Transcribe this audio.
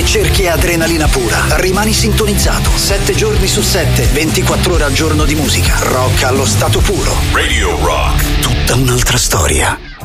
cerchi adrenalina pura, rimani sintonizzato. 7 giorni su 7, 24 ore al giorno di musica. Rock allo stato puro. Radio Rock. Tutta un'altra storia.